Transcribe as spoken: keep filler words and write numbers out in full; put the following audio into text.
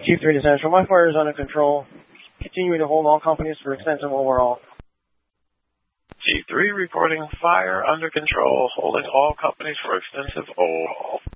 Chief three to Central, my fire is under control. Continuing to hold all companies for extensive overall. Chief three reporting fire under control, holding all companies for extensive overhaul.